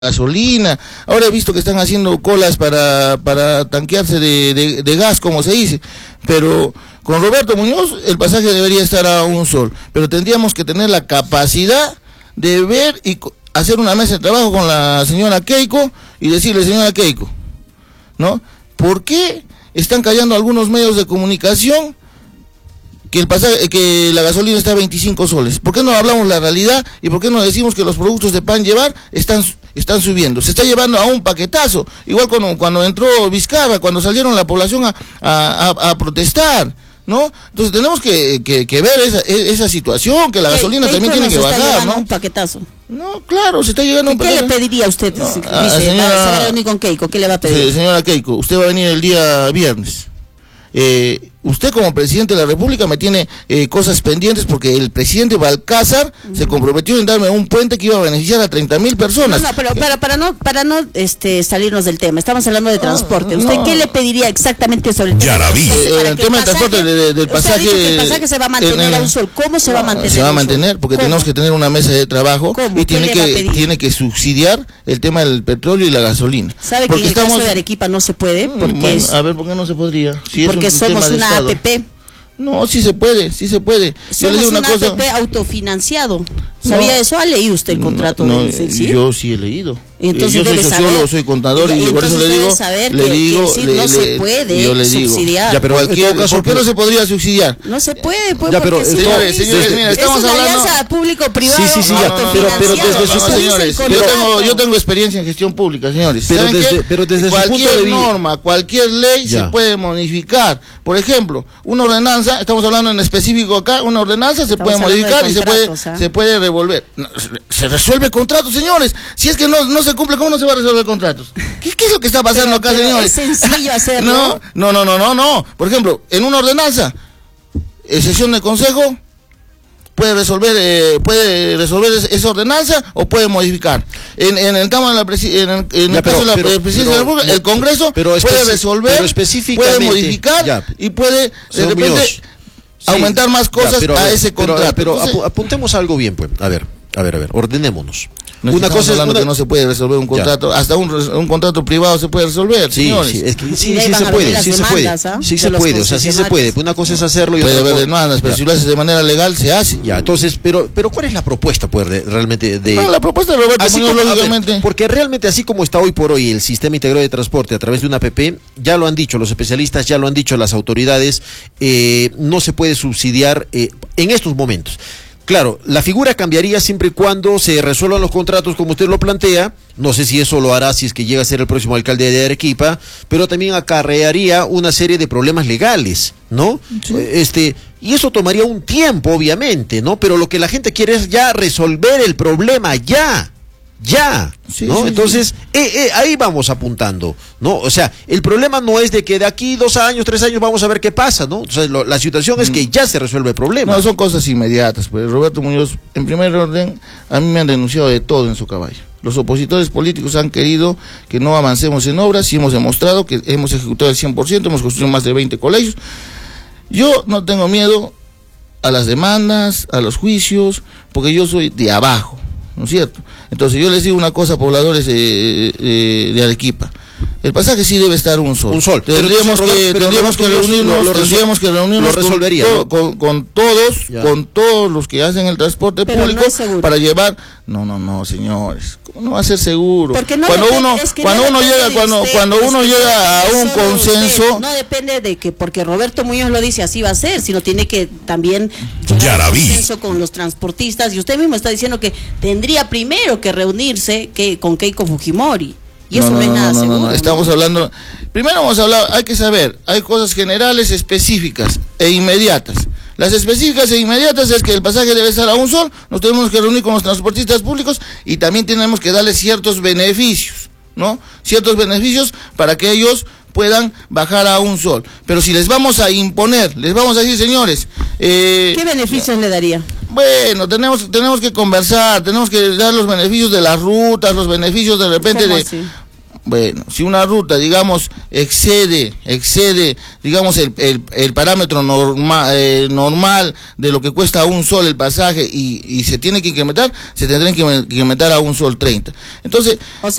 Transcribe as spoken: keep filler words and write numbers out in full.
gasolina. Ahora he visto que están haciendo colas para, para tanquearse de, de, de gas, como se dice, pero con Roberto Muñoz el pasaje debería estar a un sol, pero tendríamos que tener la capacidad de ver y hacer una mesa de trabajo con la señora Keiko y decirle, señora Keiko, ¿no? ¿Por qué están callando algunos medios de comunicación que el pasaje, que la gasolina está a veinticinco soles? ¿Por qué no hablamos la realidad y por qué no decimos que los productos de pan llevar están están subiendo? Se está llevando a un paquetazo, igual cuando, cuando entró Vizcarra, cuando salieron la población a, a, a, a protestar, ¿no? Entonces tenemos que, que, que ver esa, esa situación, que la gasolina ¿Qué, también tiene que bajar, ¿no? Un paquetazo. No, claro, se está llegando a un ¿Qué paquetazo. le pediría a usted? No, Dice, a, señora, se va a reunir con Keiko, ¿qué le va a pedir? Sí, señora Keiko, usted va a venir el día viernes. Eh, usted como presidente de la República me tiene eh, cosas pendientes porque el presidente Balcázar uh-huh. se comprometió en darme un puente que iba a beneficiar a treinta mil personas. No, no, pero para, para no, para no este, salirnos del tema, estamos hablando de transporte. ¿Usted no. qué le pediría exactamente sobre el tema? Yaraví. Eh, el tema del transporte, de, de, del pasaje. Usted ha dicho que el pasaje se va a mantener el, a un sol. ¿Cómo se va a mantener? Se va a mantener porque ¿Cómo? tenemos que tener una mesa de trabajo y tiene que, tiene que subsidiar el tema del petróleo y la gasolina. ¿Sabe porque que en el estamos... caso de Arequipa no se puede? Porque bueno, es... A ver, ¿por qué no se podría? Si porque es un somos tema una A P P. No, sí se puede, sí se puede. Somos yo le digo una, una cosa... A P P autofinanciado. ¿Sabía no, eso? ¿Ha leído usted el contrato? No, de ¿sí? Yo sí he leído. Entonces yo soy debe sociólogo, saber, soy contador y, y por eso le digo, saber le que, digo, que le, no le, se puede yo le digo, subsidiar. Ya, pero cualquier, caso, ¿por qué no se podría subsidiar? No se puede, pues, ya, pero señores, señores, es, mira, estamos es una hablando alianza público-privado. Sí, sí, sí, ya, pero, pero desde su señores, yo tengo, yo tengo experiencia en gestión pública, señores. Pero desde, pero desde cualquier su punto de norma, cualquier ley ya. se puede modificar. Por ejemplo, una ordenanza, estamos hablando en específico acá, una ordenanza se puede modificar y se puede, se puede revolver. Se resuelve contratos, señores. Si es que no, no se cumple, ¿cómo no se va a resolver contratos? ¿Qué, qué es lo que está pasando pero, acá, pero señores? Es sencillo hacerlo. No, no, no, no, no, no. Por ejemplo, en una ordenanza, en sesión de consejo, puede resolver, eh, puede resolver esa ordenanza o puede modificar. En, en el tema de la presi en el, en ya, el pero, caso de la pero, presidencia pero, de la República, no, el Congreso pero puede resolver, puede modificar ya, y puede de repente sí, aumentar más cosas ya, pero, a ver, a contrato. Pero, pero Entonces, apuntemos algo bien, pues. A ver, a ver, a ver, ordenémonos. No una cosa es hablando una... que no se puede resolver un contrato, ya. hasta un, un contrato privado se puede resolver, sí, señores. Sí, es que, sí, sí, sí se puede, sí se puede, ¿ah? sí se puede, o sea, sí se puede. Una cosa es hacerlo y puede otra haber demandas, pero ya. si lo haces de manera legal se hace. Ya, entonces, pero, pero ¿cuál es la propuesta, pues, de, realmente de? No, la propuesta de Roberto Muñoz, lógicamente. Ver, porque realmente así como está hoy por hoy el sistema integrado de transporte a través de una A P P, ya lo han dicho los especialistas, ya lo han dicho las autoridades, eh, no se puede subsidiar eh, en estos momentos. Claro, la figura cambiaría siempre y cuando se resuelvan los contratos como usted lo plantea. No sé si eso lo hará si es que llega a ser el próximo alcalde de Arequipa, pero también acarrearía una serie de problemas legales, ¿no? Sí. Este, y eso tomaría un tiempo, obviamente, ¿no? Pero lo que la gente quiere es ya resolver el problema, ya. Ya, sí, ¿no? Sí, Entonces, sí. Eh, eh, ahí vamos apuntando, ¿no? O sea, el problema no es de que de aquí dos años, tres años vamos a ver qué pasa, ¿no? O sea, lo, la situación mm. es que ya se resuelve el problema. No, son cosas inmediatas, pues. Roberto Muñoz, en primer orden, a mí me han denunciado de todo en su caballo. Los opositores políticos han querido que no avancemos en obras y hemos demostrado que hemos ejecutado el cien por ciento, hemos construido más de veinte colegios. Yo no tengo miedo a las demandas, a los juicios, porque yo soy de abajo, ¿no es cierto? Entonces yo les digo una cosa, pobladores de, de, de Arequipa, el pasaje sí debe estar un sol. Un sol. Tendríamos pero que, pero tendríamos que reunirnos, lo, tendríamos que reunirnos lo resolvería, con, ¿no? con, con todos, ya. con todos los que hacen el transporte pero público no para llevar. No, no, no, señores. ¿Cómo no va a ser seguro? Porque no cuando depende, uno, es que cuando no uno llega, de cuando, usted, cuando uno llega a un consenso. Usted. No depende de que porque Roberto Muñoz lo dice así va a ser, sino tiene que también llegar a un consenso con los transportistas. Y usted mismo está diciendo que tendría primero que reunirse que con Keiko Fujimori. Y eso no, no, no es nada no, no, seguro. No, no. Estamos hablando, primero vamos a hablar, hay que saber, hay cosas generales, específicas e inmediatas. Las específicas e inmediatas es que el pasaje debe estar a un sol, nos tenemos que reunir con los transportistas públicos y también tenemos que darles ciertos beneficios, ¿no? Ciertos beneficios para que ellos puedan bajar a un sol. Pero si les vamos a imponer, les vamos a decir, señores... Eh, ¿qué beneficios le daría? Bueno, tenemos tenemos que conversar, tenemos que dar los beneficios de las rutas, los beneficios de repente de... Así? Bueno, si una ruta, digamos, excede, excede, digamos, el, el, el parámetro norma, eh, normal de lo que cuesta a un sol el pasaje y, y se tiene que incrementar, se tendrán que incrementar a un sol treinta. Entonces, o sea,